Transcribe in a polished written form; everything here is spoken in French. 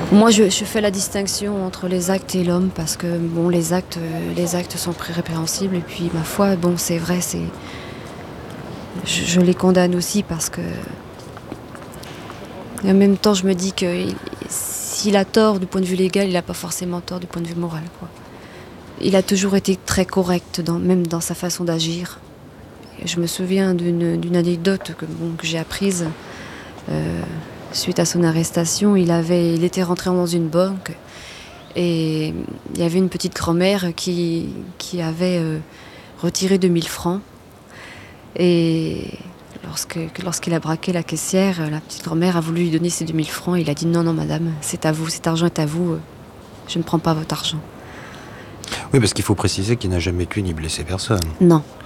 Moi, je fais la distinction entre les actes et l'homme parce que bon, les actes sont répréhensibles et puis ma foi, bon, c'est vrai, je les condamne aussi parce que et en même temps, je me dis que s'il a tort du point de vue légal, il n'a pas forcément tort du point de vue moral, quoi. Il a toujours été très correct, même dans sa façon d'agir. Je me souviens d'une anecdote que j'ai apprise suite à son arrestation. Il était rentré dans une banque et il y avait une petite grand-mère qui avait retiré 2000 francs. Et lorsqu'il a braqué la caissière, la petite grand-mère a voulu lui donner ses 2000 francs. Il a dit non, non, madame, c'est à vous, cet argent est à vous, je ne prends pas votre argent. Oui, parce qu'il faut préciser qu'il n'a jamais tué ni blessé personne. Non,